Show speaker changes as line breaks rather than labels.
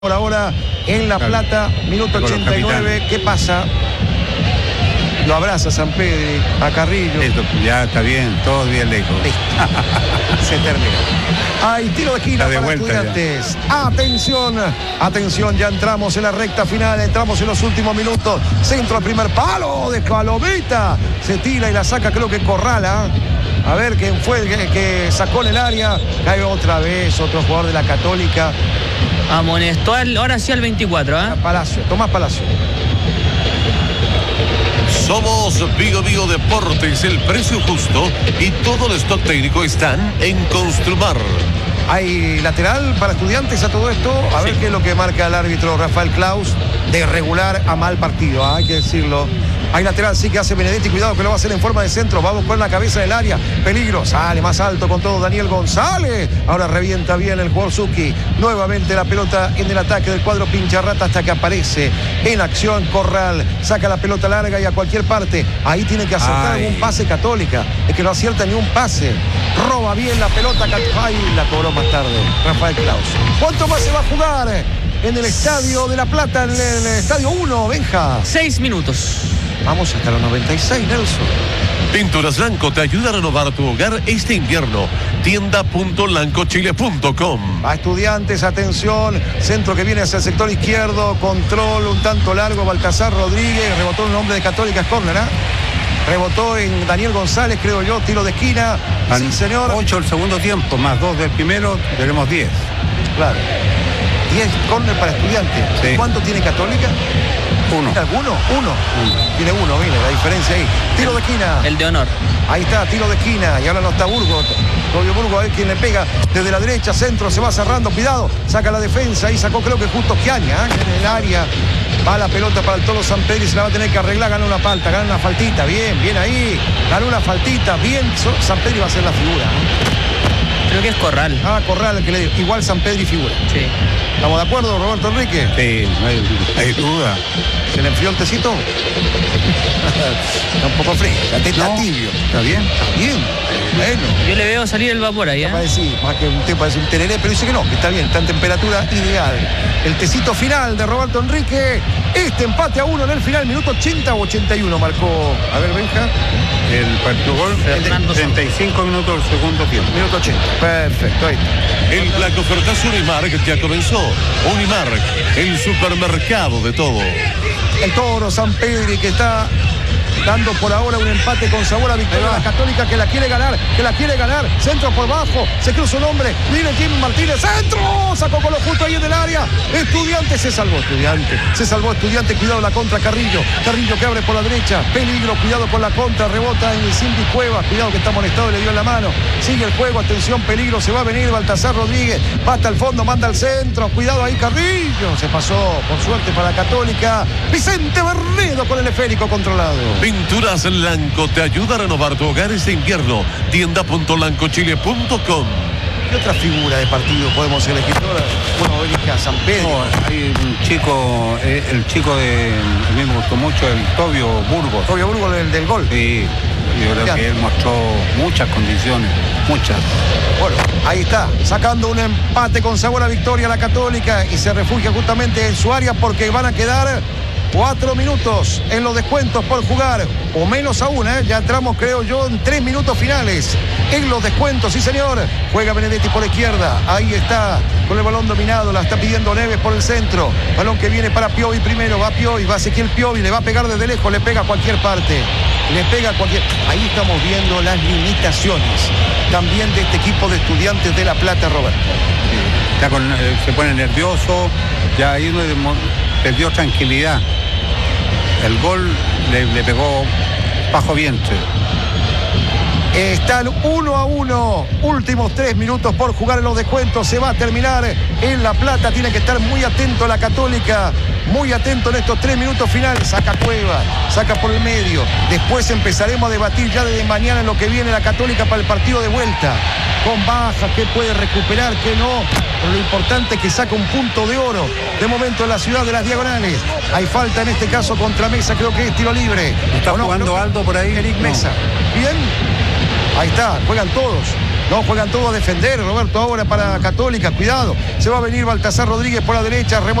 Por ahora en La Plata, minuto 89, ¿qué pasa? Lo abraza San Pedro a Carrillo.
Esto ya está bien, todos bien lejos.
Se termina. Hay tiro de esquina
de
para Estudiantes. Atención, atención, ya entramos en la recta final, entramos en los últimos minutos. Centro al primer palo de Palomita. Se tira y la saca, creo que Corrala. A ver quién fue el que sacó en el área. Cae otra vez otro jugador de la Católica.
Amonestó ahora sí al 24, ¿eh?
Palacio, Tomás Palacio.
Somos Vigo Deportes, el precio justo y todo el stock técnico están en Construmar.
Hay lateral para Estudiantes a todo esto. A ver qué es lo que marca el árbitro Rafael Claus. De regular a mal partido, hay que decirlo. Hay lateral, sí, que hace Benedetti. Cuidado que lo va a hacer en forma de centro. Va a buscar la cabeza del área. Peligro. Sale más alto con todo Daniel González. Ahora revienta bien el jugador Zucchi. Nuevamente la pelota en el ataque del cuadro Pincharrata hasta que aparece en acción Corral. Saca la pelota larga y a cualquier parte. Ahí tiene que acertar algún pase Católica. Es que no acierta ni un pase. Roba bien la pelota. Ay, la cobró más tarde Rafael Claus. ¿Cuánto más se va a jugar en el Estadio de La Plata, en el Estadio 1, Benja?
6 minutos.
Vamos hasta los 96, Nelson.
Pinturas Lanco te ayuda a renovar tu hogar este invierno. Tienda.lancochile.com.
A Estudiantes, atención. Centro que viene hacia el sector izquierdo. Control un tanto largo. Baltasar Rodríguez. Rebotó un hombre de Católica, es córner, ¿eh? Rebotó en Daniel González, creo yo. Tiro de esquina. Sí, señor.
8 el segundo tiempo, más 2 del primero, tenemos 10.
Claro. 10 córner para Estudiantes.
Sí.
¿Cuánto tiene Católica?
1.
¿Alguno? Uno. Tiene uno, mire, la diferencia ahí. Tiro de esquina.
El de honor.
Ahí está, tiro de esquina. Y ahora no está Burgos. Tobio Burgos, a ver quién le pega. Desde la derecha, centro, se va cerrando. Cuidado. Saca la defensa. Ahí sacó, creo que justo Chiaña, en el área. Va la pelota para el Tolo San Pedro y se la va a tener que arreglar. Gana una falta, gana una faltita. Bien, bien ahí. Gana una faltita. Bien, San Pedro va a ser la figura.
Creo que es Corral.
Corral el que le dio. Igual San Pedro y figura.
Sí.
¿Estamos de acuerdo, Roberto Enrique?
Sí, no hay duda.
¿Se le enfrió el tecito? Está un poco frío. Está tibio.
¿Está bien?
Está bien. Bueno.
Yo le veo salir el vapor ahí, ¿eh?
Sí, más que un té, parece un tereré, pero dice que no, que está bien, está en temperatura ideal. El tecito final de Roberto Enrique. Este empate a 1 en el final, minuto 80 o 81 marcó. A ver, Benja.
El partido gol,
Fernando
35 minutos del segundo tiempo.
Minuto 80. Perfecto, ahí está.
El Black Ofertas Unimark ya comenzó. Unimark, el supermercado de todo.
El Toro San Pedro que está dando por ahora un empate con sabor a victoria a la Católica que la quiere ganar, centro por bajo, se cruza un hombre, viene Jim Martínez, centro, sacó con lo justo ahí en el área, Estudiante se salvó, Estudiante, cuidado la contra Carrillo que abre por la derecha, peligro, cuidado con la contra, rebota en el Cindy Cuevas, cuidado que está molestado y le dio en la mano, sigue el juego, atención, peligro, se va a venir Baltasar Rodríguez, va hasta el fondo, manda al centro, cuidado ahí Carrillo, se pasó, por suerte para la Católica, Vicente Bernedo con el esférico controlado.
Pinturas Lanco te ayuda a renovar tu hogar este invierno. Tienda.lancochile.com.
¿Qué otra figura de partido podemos elegir? Bueno, elige a San Pedro.
No, hay un chico, el chico de, a mí me gustó mucho, el Tobio Burgos.
Tobio Burgos del gol.
Sí, yo creo que él mostró muchas condiciones, muchas.
Bueno, ahí está, sacando un empate con sabor a victoria la Católica y se refugia justamente en su área porque van a quedar 4 minutos en los descuentos por jugar, o menos aún, ya entramos, creo yo, en 3 minutos finales en los descuentos, sí señor. Juega Benedetti por la izquierda, ahí está, con el balón dominado, la está pidiendo Neves por el centro, balón que viene para Piovi primero, va Ezequiel Piovi, le va a pegar desde lejos, le pega a cualquier parte, ahí estamos viendo las limitaciones también de este equipo de Estudiantes de La Plata, Roberto.
Se pone nervioso, ya ahí perdió tranquilidad. El gol le pegó bajo vientre.
Están 1-1, últimos 3 minutos por jugar en los descuentos, se va a terminar en La Plata, tiene que estar muy atento la Católica, muy atento en estos 3 minutos finales, saca Cueva, saca por el medio, después empezaremos a debatir ya desde mañana en lo que viene la Católica para el partido de vuelta, con baja, qué puede recuperar, qué no, pero lo importante es que saca un punto de oro, de momento en la ciudad de las Diagonales, hay falta en este caso contra Mesa, creo que es tiro libre.
¿Está jugando Aldo por ahí?
Eric Mesa, bien. Ahí está, juegan todos. No, juegan todos a defender, Roberto, ahora para Católica, cuidado. Se va a venir Baltasar Rodríguez por la derecha,